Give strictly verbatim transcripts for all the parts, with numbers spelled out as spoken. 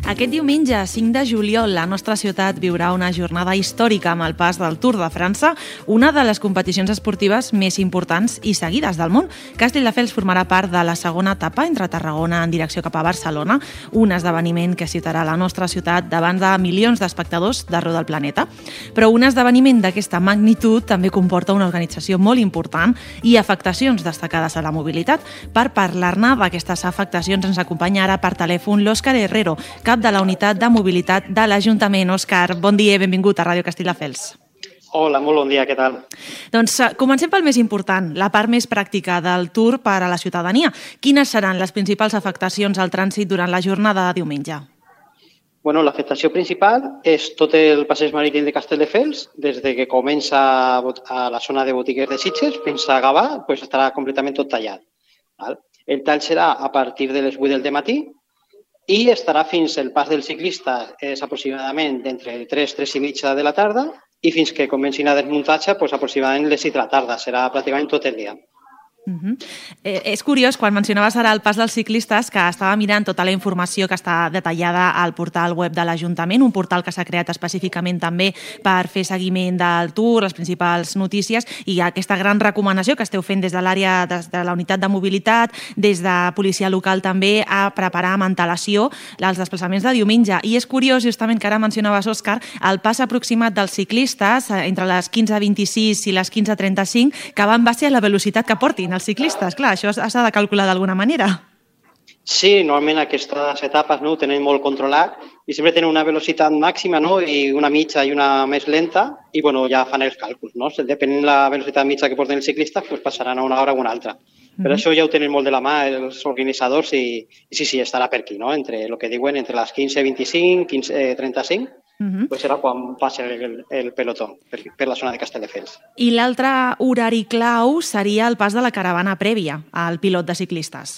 Aquest diumenge, cinc de juliol, la nostra ciutat viurà una jornada històrica amb el pas del Tour de França, una de les competicions esportives més importants i seguides del món. Castelldefels formarà part de la segona etapa entre Tarragona en direcció cap a Barcelona, un esdeveniment que citarà la nostra ciutat davant de milions d'espectadors d'arreu del planeta. Però un esdeveniment d'aquesta magnitud també comporta una organització molt important i afectacions destacades a la mobilitat. Per parlar-ne d'aquestes afectacions ens acompanya ara per telèfon l'Òscar Herrero, cap de la unitat de mobilitat de l'Ajuntament. Òscar, bon dia i benvingut a Ràdio Castelldefels. Hola, molt bon dia, què tal? Doncs comencem pel més important, la part més pràctica del Tour per a la ciutadania. Quines seran les principals afectacions al trànsit durant la jornada de diumenge? Bueno, l'afectació principal és tot el passeig marítim de Castelldefels, des de que comença a la zona de botiguers de Sitges fins a Gavà, pues estarà completament tot tallat. El tall serà a partir de les vuit del matí i estarà fins el pas del ciclista, és aproximadament d'entre tres, tres i mitja de la tarda, i fins que comencin a desmuntar-se, doncs aproximadament les sis de la tarda. Serà pràcticament tot el dia. Uh-huh. eh, és curiós, quan mencionaves ara el pas dels ciclistes, que estava mirant tota la informació que està detallada al portal web de l'Ajuntament, un portal que s'ha creat específicament també per fer seguiment del Tour, les principals notícies, i aquesta gran recomanació que esteu fent des de l'àrea de, de la unitat de mobilitat, des de policia local també, a preparar amb antelació els desplaçaments de diumenge. I és curiós, justament, que ara mencionaves, Òscar, el pas aproximat dels ciclistes entre les quinze vint-i-sis i les quinze trenta-cinc, que va en base a la velocitat que portin els ciclistes. Clar, això s'ha de calcular d'alguna manera. Sí, normalment aquestes etapes no, ho tenen molt controlat i sempre tenen una velocitat màxima, no, i una mitja i una més lenta, i bueno, ja fan els càlculs. No? Depenent de la velocitat mitja que porten els ciclistes, pues passaran a una hora o una altra. Però mm-hmm. això ja ho tenen molt de la mà els organitzadors i, i sí, sí, estarà per aquí, no? Entre el que diuen, entre les quinze vint-i-cinc, quinze trenta-cinc, Uh-huh. pues serà quan passi el, el pelotó per, per la zona de Castelldefels. I l'altre horari clau seria el pas de la caravana prèvia al pilot de ciclistes.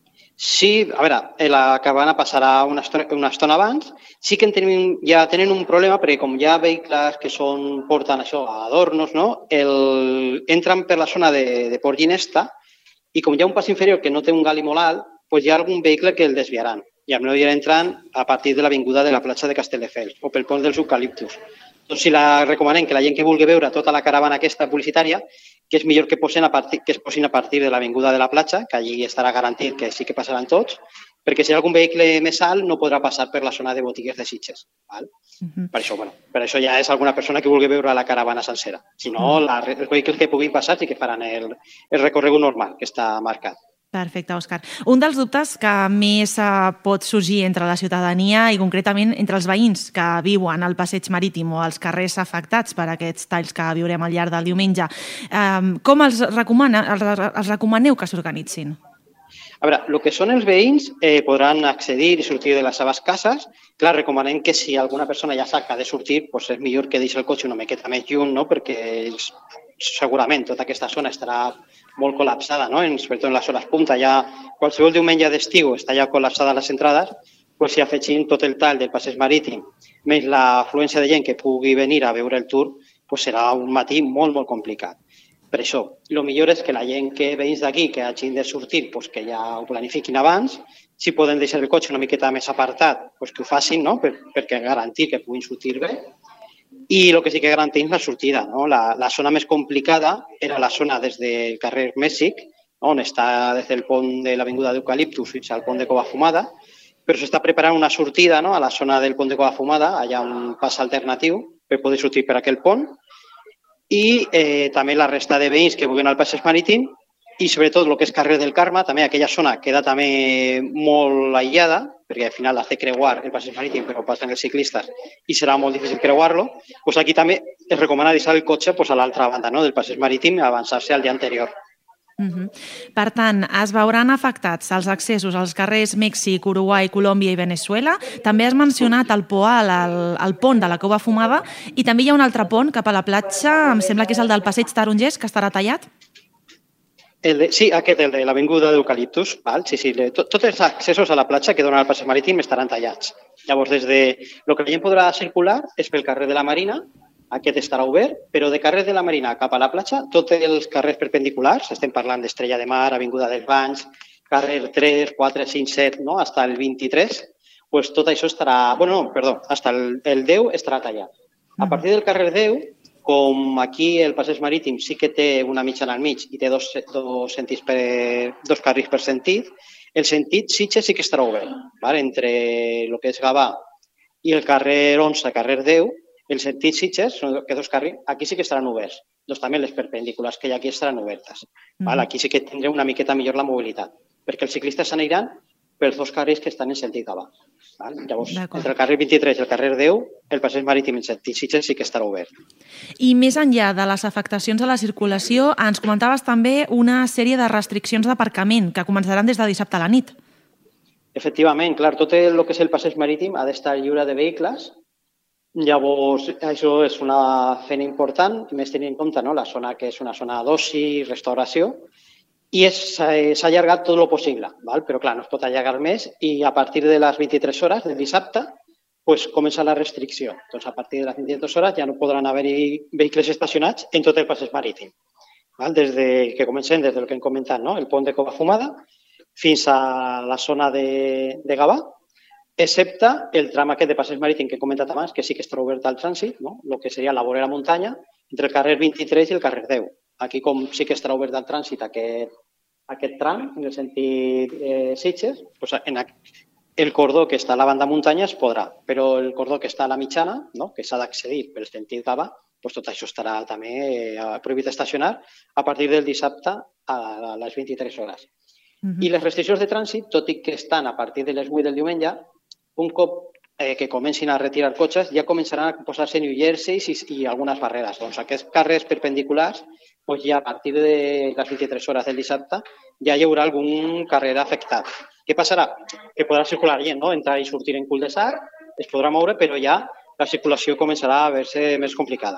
Sí, a veure, la caravana passarà una estona, una estona abans. Sí que en tenim, ja tenen un problema perquè com hi ha vehicles que són, porten això, adornos, no? El, entren per la zona de, de Port Ginesta i com hi ha un pas inferior que no té un gali molt alt, pues hi ha algun vehicle que el desviaran. I a millor entrant a partir de l'avinguda de la platja de Castelldefels o pel pont dels eucaliptus. Doncs si la recomanem que la gent que vulgui veure tota la caravana aquesta publicitària, que és millor que, posen a partir, que es posin a partir de l'avinguda de la platja, que allí estarà garantit que sí que passaran tots, perquè si hi ha algun vehicle més alt no podrà passar per la zona de botigues de Sitges. Val? Uh-huh. Per això, bueno, per això ja és alguna persona que vulgui veure la caravana sencera. Si no, uh-huh. la, els vehicles que puguin passar sí que faran el, el recorregut normal que està marcat. Perfecte, Òscar. Un dels dubtes que més pot sorgir entre la ciutadania i concretament entre els veïns que viuen al passeig marítim o als carrers afectats per aquests talls que viurem al llarg del diumenge, com els, recomana, els recomaneu que s'organitzin? A veure, el que són els veïns eh, podran accedir i sortir de les seves cases. Clar, recomanem que si alguna persona ja sap que ha de sortir, doncs és millor que deixi el cotxe una miqueta més lluny, no? Perquè segurament tota aquesta zona estarà molt col·lapsada, no? Sobretot en les hores punta. Ja, qualsevol diumenge d'estiu està ja col·lapsada a les entrades, doncs si afegim tot el tall del passeig marítim més l'afluència de gent que pugui venir a veure el Tour, doncs serà un matí molt, molt complicat. Per això, el millor és que la gent que veïns d'aquí que hagin de sortir, doncs que ja ho planifiquin abans. Si poden deixar el cotxe una miqueta més apartat, doncs que ho facin, no? Per, perquè garantir que puguin sortir bé. I el que sí que garantim és la sortida. No? La, la zona més complicada era la zona des del carrer Mèxic, on està des del pont de l'avinguda d'Eucaliptus fins al pont de Cova Fumada, però s'està preparant una sortida, no? A la zona del pont de Cova Fumada, allà un pas alternatiu per poder sortir per aquell pont, i eh, també la resta de veïns que vulguin al passeig marítim i sobretot el que és carrer del Carme, també aquella zona queda també molt aïllada, perquè al final has de creuar el passeig marítim però passen els ciclistes i serà molt difícil creuar-lo, doncs aquí també es recomana deixar el cotxe doncs, a l'altra banda, no? Del passeig marítim i avançar-se al dia anterior. Uh-huh. Per tant, es veuran afectats els accessos als carrers Mèxic, Uruguai, Colòmbia i Veneçuela. També has mencionat el Poal, el, el pont de la Cova Fumada, i també hi ha un altre pont cap a la platja, em sembla que és el del passeig Tarongers, que estarà tallat? El de, sí, aquest, el de l'avinguda d'Eucaliptus. Sí, sí, tot, tots els accessos a la platja que donen al passeig marítim estaran tallats. Llavors, des de el que la gent podrà circular és pel carrer de la Marina, aquest estarà obert, però de carrer de la Marina cap a la platja, tots els carrers perpendiculars, estem parlant d'Estrella de Mar, Avinguda dels Banys, carrer tres, quatre, cinc, set, no? Fins al vint-i-tres, pues tot això estarà... Bueno, no, perdó, fins el, el deu estarà tallat. A partir del carrer deu, com aquí el passeig marítim sí que té una mitjana al mig i té dos, dos, sentits per, dos carrils per sentit, el sentit Sitges sí que estarà obert. Vale? Entre el que és Gavà i el carrer onze, carrer deu, el sentit Sitges, que dos carrils, aquí sí que estaran oberts. Doncs també les perpendiculars que hi ha aquí estaran obertes. Vale? Aquí sí que tindrem una miqueta millor la mobilitat, perquè els ciclistes s'aniran pels dos carrils que estan en sentit Gavà. Vale? Llavors, entre el carrer vint-i-tres i el carrer deu, el passeig marítim en sentit Sitges sí que estarà obert. I més enllà de les afectacions a la circulació, ens comentaves també una sèrie de restriccions d'aparcament que començaran des de dissabte a la nit. Efectivament, clar, tot el que és el passeig marítim ha d'estar lliure de vehicles. Llavors, això és una feina important, més tenint en compte no? La zona que és una zona d'oci, restauració, i s'ha allargat tot el possible, val? Però clar, no es pot allargar més i a partir de les vint-i-tres hores del dissabte pues, comença la restricció. Doncs a partir de les vint-i-tres hores ja no podran haver-hi vehicles estacionats en tot el passeig marítim. Val? Des de, que comencem des del que hem comentat, no? El pont de Covafumada fins a la zona de, de Gavà, excepte el tram aquest de passeig marítim que he comentat abans, que sí que estarà obert al trànsit, no? El que seria la vorera muntanya, entre el carrer vint-i-tres i el carrer deu. Aquí, com sí que estarà obert al trànsit aquest, aquest tram, en el sentit eh, Sitges, doncs en el cordó que està a la banda muntanya es podrà, però el cordó que està a la mitjana, no? Que s'ha d'accedir pel sentit Gavà, doncs tot això estarà també eh, prohibit estacionar a partir del dissabte a les vint-i-tres hores. Uh-huh. I les restriccions de trànsit, tot i que estan a partir de les vuit del diumenge, un cop eh, que comencin a retirar cotxes, ja començaran a posar-se new jerseys i, i algunes barreres. Doncs aquests carrers perpendiculars, doncs ja a partir de les vint-i-tres hores del dissabte, ja hi haurà algun carrer afectat. Què passarà? Que podrà circular gent, no? Entrar i sortir en cul de sac, es podrà moure, però ja la circulació començarà a veure-se més complicada.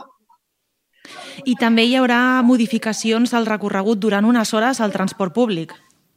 I també hi haurà modificacions al recorregut durant unes hores al transport públic.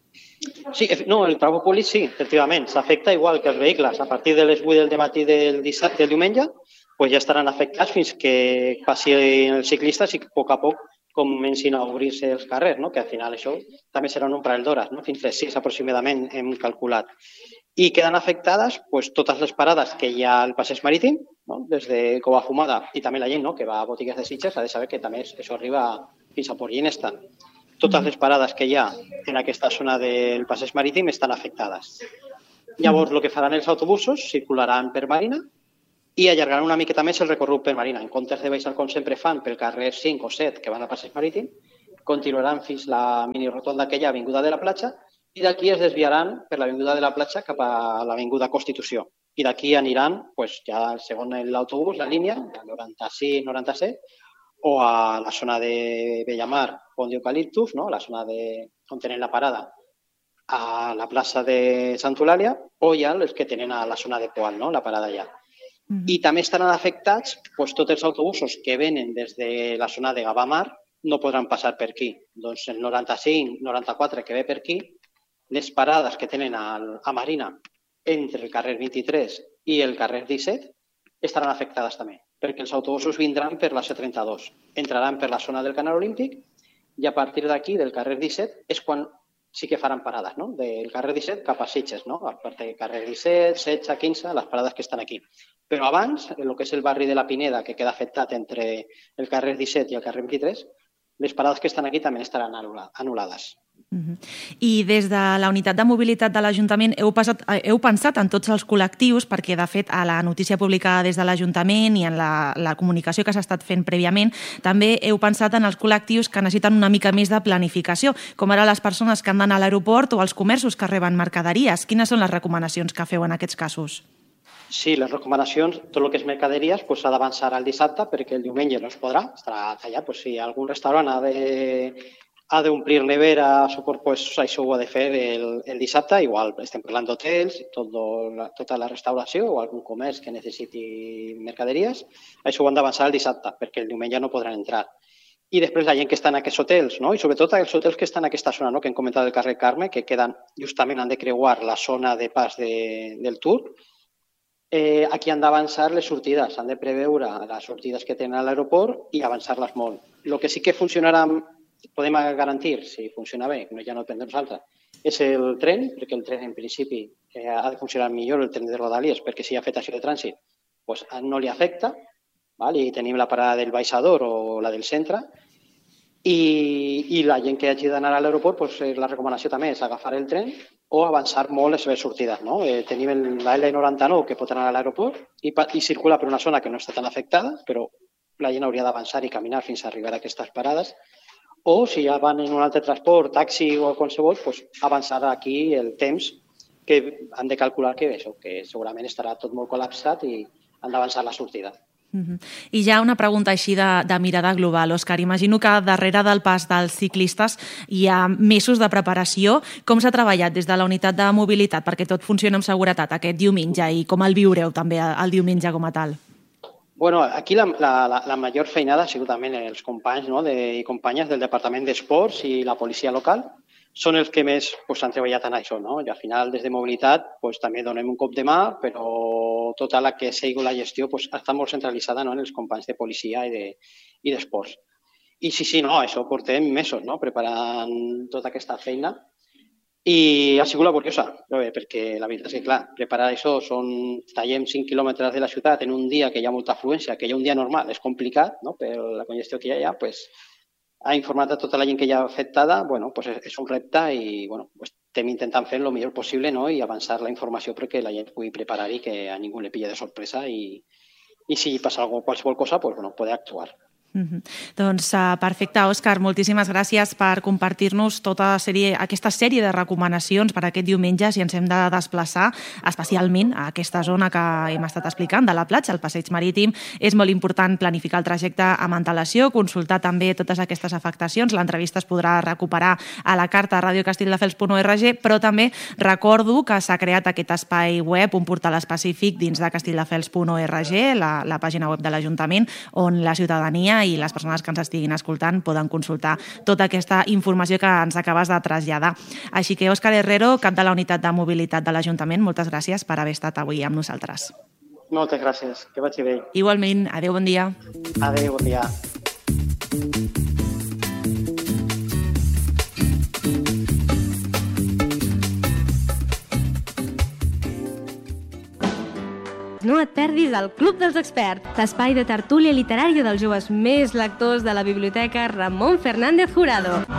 Sí, no, el transport públic sí, efectivament, s'afecta igual que els vehicles. A partir de les vuit del matí del, dissabte, del diumenge pues ja estaran afectats fins que passin els ciclistes i a poc a poc comencin a obrir-se els carrers, no? Que al final això també serà un parell d'hores, no? Fins les sis aproximadament hem calculat. I queden afectades pues, totes les parades que hi ha al passeig marítim, no? Des de Covafumada i també la gent no? Que va a botigues de Sitges ha de saber que també això arriba fins a Port Ginestan. Totes les parades que hi ha en aquesta zona del passeig marítim estan afectades. Llavors, el que faran els autobusos circularan per Marina i allargaran una miqueta més el recorregut per Marina. En comptes de baixar, com sempre fan, pel carrer cinc o set que van al passeig marítim, continuaran fins la mini-rotonda que hi ha a Avinguda de la Platja i d'aquí es desviaran per l'Avinguda de la Platja cap a l'Avinguda Constitució. I d'aquí aniran pues, ja segon l'autobús, la línia, la noranta-sis noranta-set, o a la zona de Bellamar, Pont d'Eucaliptus, no? La zona de, on tenen la parada, a la plaça de Santa Eulàlia, o ja els que tenen a la zona de Poal, no? La parada allà. Uh-huh. I també estaran afectats pues, tots els autobusos que venen des de la zona de Gavà-Mar, no podran passar per aquí. Doncs el noranta-cinc noranta-quatre que ve per aquí, les parades que tenen a, a Marina entre el carrer vint-i-tres i el carrer disset estaran afectades també, perquè els autobusos vindran per la C trenta-dos, entraran per la zona del Canal Olímpic i a partir d'aquí, del carrer disset, és quan sí que faran parades, no? Del carrer disset cap a Sitges, no? A partir del carrer disset, setze, quinze, les parades que estan aquí. Però abans, el que és el barri de la Pineda, que queda afectat entre el carrer disset i el carrer vint-i-tres, les parades que estan aquí també estaran anul·lades. Uh-huh. I des de la unitat de mobilitat de l'Ajuntament heu, passat, heu pensat en tots els col·lectius, perquè de fet a la notícia publicada des de l'Ajuntament i en la, la comunicació que s'ha estat fent prèviament també heu pensat en els col·lectius que necessiten una mica més de planificació, com ara les persones que han d'anar a l'aeroport o els comerços que reben mercaderies. Quines són les recomanacions que feu en aquests casos? Sí, les recomanacions, tot el que és mercaderies s'ha pues, d'avançar al dissabte perquè el diumenge no es podrà, estarà tallat. Pues, si algun restaurant ha de ha d'omplir nevera, suport, pues, això ho ha de fer el, el dissabte, igual estem parlant d'hotels, tot la, tota la restauració o algun comerç que necessiti mercaderies, això ho han d'avançar el dissabte perquè el diumenge no podran entrar. I després la gent que està en aquests hotels, no? I sobretot els hotels que estan en aquesta zona, no? Que hem comentat del carrer Carme, que queden justament, han de creuar la zona de pas de, del Tour. Eh, aquí han d'avançar les sortides, han de preveure les sortides que tenen a l'aeroport i avançar-les molt. El que sí que funcionarà, podem garantir, si funciona bé, no ja no depèn de nosaltres, és el tren, perquè el tren en principi eh, ha de funcionar millor el tren de Rodalies, perquè si hi ha afectació de trànsit pues, no li afecta, val? I tenim la parada del Baixador o la del centre, i, i la gent que hagi d'anar a l'aeroport, pues, la recomanació també és agafar el tren o avançar molt les seves sortides. No? Eh, tenim el, la L noranta nou que pot anar a l'aeroport i, i circula per una zona que no està tan afectada, però la gent hauria d'avançar i caminar fins a arribar a aquestes parades, o si ja van en un altre transport, taxi o qualsevol, pues, avançar aquí el temps que han de calcular que, això, que segurament estarà tot molt col·lapsat i han d'avançar la sortida. Uh-huh. I ja una pregunta així de, de mirada global, Òscar. Imagino que darrere del pas dels ciclistes hi ha mesos de preparació. Com s'ha treballat des de la unitat de mobilitat perquè tot funcioni amb seguretat aquest diumenge i com el viureu també el diumenge com a tal? Bueno, aquí la, la, la major feinada ha sigut també els companys, no, de, i companyes del Departament d'Esports i la policia local. Són els que més pues, han treballat en això, no? I al final, des de mobilitat, pues, també donem un cop de mà, però tota la que sigui la gestió pues, està molt centralitzada, no, en els companys de policia i, de, i d'esports. I sí, sí, no, això portem mesos, no?, preparant tota aquesta feina. I ha sigut laboriosa, perquè la veritat és que, clar, preparar això, són, tallem cinc quilòmetres de la ciutat en un dia que hi ha molta afluència, que hi ha un dia normal, és complicat, no?, per la congestió que hi ha, pues, ha informat a tota la gent que hi ha afectada, bueno, pues és un repte i bueno, pues estem intentant fer el millor possible, no?, i avançar la informació perquè la gent pugui preparar i que a ningú li pille de sorpresa i, i si passa alguna, qualsevol cosa, pues, bueno, poder actuar. Mm-hmm. Doncs uh, perfecte, Òscar, moltíssimes gràcies per compartir-nos tota sèrie, aquesta sèrie de recomanacions per aquest diumenge si ens hem de desplaçar, especialment a aquesta zona que hem estat explicant de la platja, el passeig marítim. És molt important planificar el trajecte amb antelació, consultar també totes aquestes afectacions. L'entrevista es podrà recuperar a la carta radio castelldefels punt org, però també recordo que s'ha creat aquest espai web, un portal específic dins de castelldefels punt org, la, la pàgina web de l'Ajuntament, on la ciutadania i les persones que ens estiguin escoltant poden consultar tota aquesta informació que ens acabes de traslladar. Així que, Òscar Herrero, cap de la unitat de mobilitat de l'Ajuntament, moltes gràcies per haver estat avui amb nosaltres. Moltes gràcies, que vagi bé. Igualment, adéu, bon dia. Adéu, bon dia. No et perdis el Club dels Experts, l'espai de tertúlia literària dels joves més lectors de la Biblioteca Ramon Fernández Jurado.